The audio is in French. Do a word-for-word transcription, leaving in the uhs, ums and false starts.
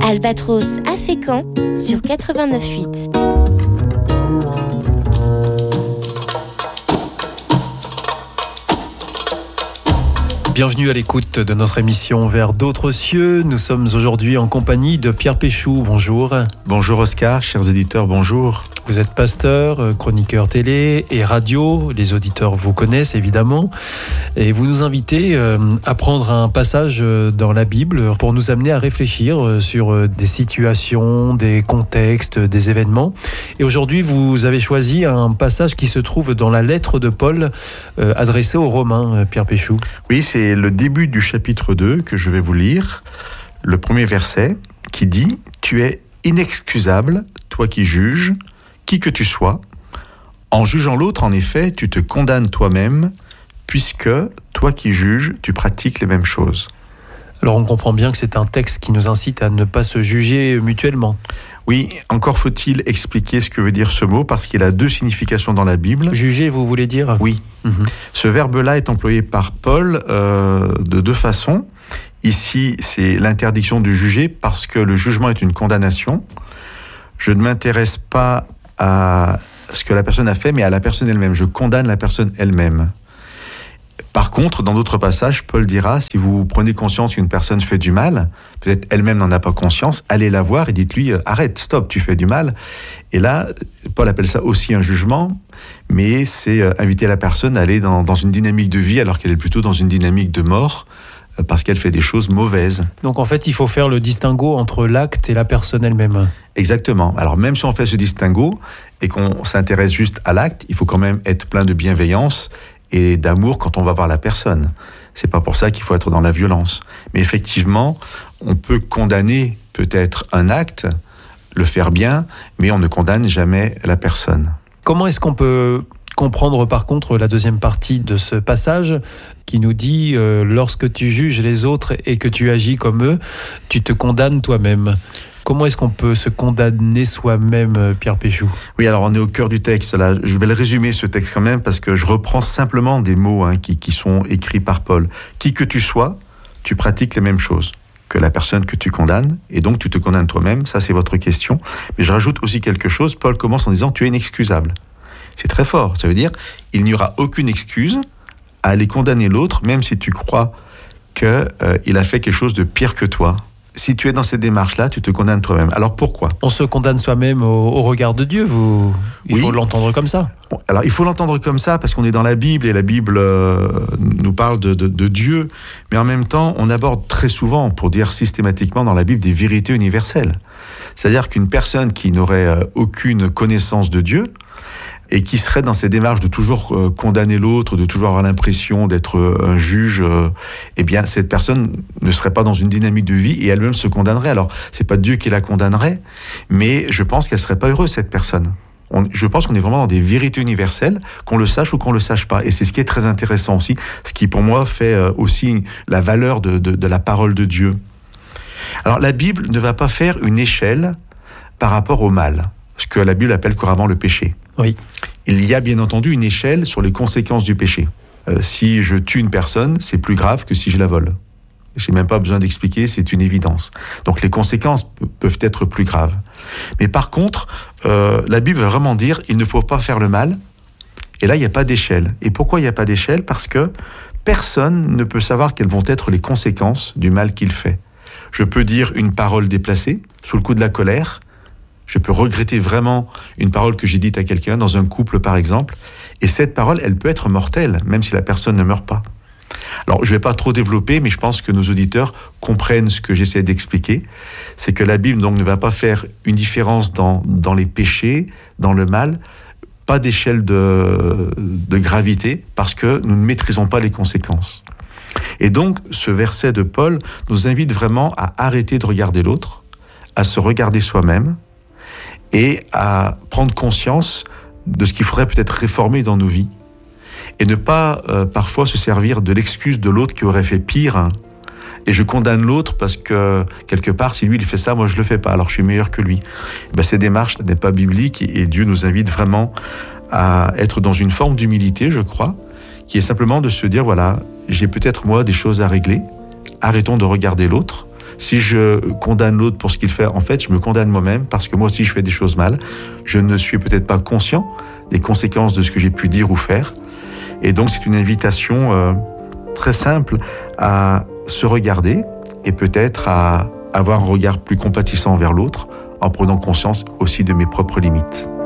Albatros à Fécamp sur quatre-vingt-neuf huit. Bienvenue à l'écoute de notre émission Vers d'autres cieux. Nous sommes aujourd'hui en compagnie de Pierre Péchou. Bonjour. Bonjour Oscar, chers auditeurs, bonjour. Vous êtes pasteur, chroniqueur télé et radio. Les auditeurs vous connaissent évidemment. Et vous nous invitez à prendre un passage dans la Bible pour nous amener à réfléchir sur des situations, des contextes, des événements. Et aujourd'hui, vous avez choisi un passage qui se trouve dans la lettre de Paul adressée aux Romains, Pierre Péchou. Oui, c'est le début du chapitre deux que je vais vous lire. Le premier verset qui dit « Tu es inexcusable, toi qui juges, qui que tu sois. En jugeant l'autre, en effet, tu te condamnes toi-même, puisque, toi qui juges, tu pratiques les mêmes choses. » Alors on comprend bien que c'est un texte qui nous incite à ne pas se juger mutuellement. Oui, encore faut-il expliquer ce que veut dire ce mot, parce qu'il a deux significations dans la Bible. Juger, vous voulez dire ? Oui. Mm-hmm. Ce verbe-là est employé par Paul euh, de deux façons. Ici, c'est l'interdiction de juger, parce que le jugement est une condamnation. Je ne m'intéresse pas à ce que la personne a fait, mais à la personne elle-même. Je condamne la personne elle-même. Par contre, dans d'autres passages, Paul dira, si vous prenez conscience qu'une personne fait du mal, peut-être elle-même n'en a pas conscience, allez la voir et dites-lui, arrête, stop, tu fais du mal. Et là, Paul appelle ça aussi un jugement, mais c'est inviter la personne à aller dans, dans une dynamique de vie alors qu'elle est plutôt dans une dynamique de mort, parce qu'elle fait des choses mauvaises. Donc en fait, il faut faire le distinguo entre l'acte et la personne elle-même. Exactement. Alors même si on fait ce distinguo et qu'on s'intéresse juste à l'acte, il faut quand même être plein de bienveillance et d'amour quand on va voir la personne. C'est pas pour ça qu'il faut être dans la violence. Mais effectivement, on peut condamner peut-être un acte, le faire bien, mais on ne condamne jamais la personne. Comment est-ce qu'on peut comprendre par contre la deuxième partie de ce passage qui nous dit euh, « Lorsque tu juges les autres et que tu agis comme eux, tu te condamnes toi-même ». Comment est-ce qu'on peut se condamner soi-même, Pierre Péchou ? Oui, alors on est au cœur du texte. Là. Je vais le résumer, ce texte quand même, parce que je reprends simplement des mots hein, qui, qui sont écrits par Paul. Qui que tu sois, tu pratiques les mêmes choses que la personne que tu condamnes, et donc tu te condamnes toi-même. Ça, c'est votre question. Mais je rajoute aussi quelque chose. Paul commence en disant « Tu es inexcusable ». C'est très fort. Ça veut dire il n'y aura aucune excuse à aller condamner l'autre, même si tu crois qu'il euh, a fait quelque chose de pire que toi. Si tu es dans cette démarche-là, tu te condamnes toi-même. Alors pourquoi ? On se condamne soi-même au, au regard de Dieu. Vous... Il oui. faut l'entendre comme ça. Alors il faut l'entendre comme ça parce qu'on est dans la Bible et la Bible euh, nous parle de, de, de Dieu. Mais en même temps, on aborde très souvent, pour dire systématiquement dans la Bible, des vérités universelles. C'est-à-dire qu'une personne qui n'aurait euh, aucune connaissance de Dieu et qui serait dans ces démarches de toujours euh, condamner l'autre, de toujours avoir l'impression d'être euh, un juge, euh, eh bien, cette personne ne serait pas dans une dynamique de vie et elle-même se condamnerait. Alors, c'est pas Dieu qui la condamnerait, mais je pense qu'elle serait pas heureuse, cette personne. On, je pense qu'on est vraiment dans des vérités universelles, qu'on le sache ou qu'on le sache pas. Et c'est ce qui est très intéressant aussi, ce qui, pour moi, fait euh, aussi la valeur de, de, de la parole de Dieu. Alors, la Bible ne va pas faire une échelle par rapport au mal, ce que la Bible appelle couramment le péché. Oui. Il y a bien entendu une échelle sur les conséquences du péché. Euh, si je tue une personne, c'est plus grave que si je la vole. Je n'ai même pas besoin d'expliquer, c'est une évidence. Donc les conséquences p- peuvent être plus graves. Mais par contre, euh, la Bible va vraiment dire il ne faut pas faire le mal. Et là, il n'y a pas d'échelle. Et pourquoi il n'y a pas d'échelle ? Parce que personne ne peut savoir quelles vont être les conséquences du mal qu'il fait. Je peux dire une parole déplacée, sous le coup de la colère. Je peux regretter vraiment une parole que j'ai dite à quelqu'un, dans un couple par exemple, et cette parole, elle peut être mortelle, même si la personne ne meurt pas. Alors, je ne vais pas trop développer, mais je pense que nos auditeurs comprennent ce que j'essaie d'expliquer. C'est que la Bible donc, ne va pas faire une différence dans, dans les péchés, dans le mal, pas d'échelle de, de gravité, parce que nous ne maîtrisons pas les conséquences. Et donc, ce verset de Paul nous invite vraiment à arrêter de regarder l'autre, à se regarder soi-même, et à prendre conscience de ce qu'il faudrait peut-être réformer dans nos vies et ne pas euh, parfois se servir de l'excuse de l'autre qui aurait fait pire hein, et je condamne l'autre parce que quelque part si lui il fait ça, moi je le fais pas, alors je suis meilleur que lui. Ben, cette démarche n'est pas biblique et, et Dieu nous invite vraiment à être dans une forme d'humilité, je crois, qui est simplement de se dire voilà, j'ai peut-être moi des choses à régler, arrêtons de regarder l'autre, Si je condamne l'autre pour ce qu'il fait, en fait, je me condamne moi-même parce que moi aussi, je fais des choses mal. Je ne suis peut-être pas conscient des conséquences de ce que j'ai pu dire ou faire. Et donc, c'est une invitation euh, très simple à se regarder et peut-être à avoir un regard plus compatissant envers l'autre en prenant conscience aussi de mes propres limites.